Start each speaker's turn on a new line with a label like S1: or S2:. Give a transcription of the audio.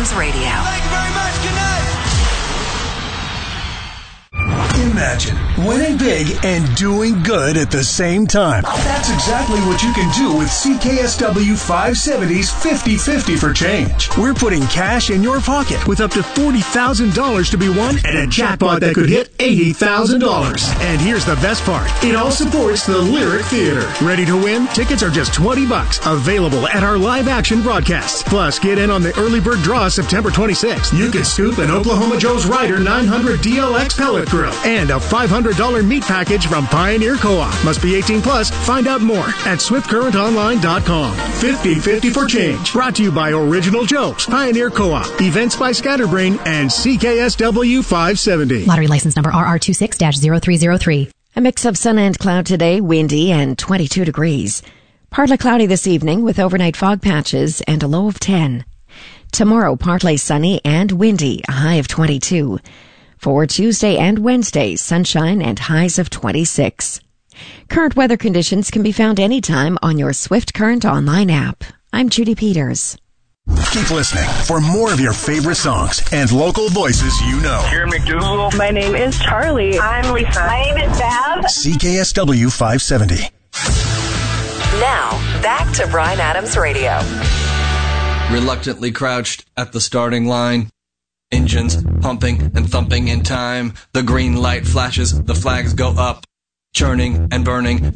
S1: Adams Radio.
S2: Thank you very much. Good night.
S3: Imagine winning big and doing good at the same time. That's exactly what you can do with CKSW 570's 50-50 for change. We're putting cash in your pocket with up to $40,000 to be won and a jackpot that could hit $80,000. And here's the best part. It all supports the Lyric Theater. Ready to win? Tickets are just $20. Available at our live action broadcasts. Plus, get in on the early bird draw September 26th. You can scoop an Oklahoma Joe's Rider 900 DLX pellet grill and a $500 meat package from Pioneer Co-op. Must be 18 plus. Find out more at SwiftCurrentOnline.com. 50-50 for change. Brought to you by Original Joe's, Pioneer Co-op, Events by Scatterbrain, and CKSW 570.
S4: Lottery license number RR26-0303.
S5: A mix of sun and cloud today, windy and 22 degrees. Partly cloudy this evening with overnight fog patches and a low of 10. Tomorrow, partly sunny and windy, a high of 22. For Tuesday and Wednesday, sunshine and highs of 26. Current weather conditions can be found anytime on your Swift Current Online app. I'm Judy Peters.
S3: Keep listening for more of your favorite songs and local voices you know.
S6: Karen McDougal.
S7: My name is Charlie.
S8: I'm Lisa. My name is Bev.
S3: CKSW 570.
S1: Now, back to Bryan Adams Radio.
S9: Reluctantly crouched at the starting line. Engines pumping and thumping in time. The green light flashes, the flags go up. Churning and burning.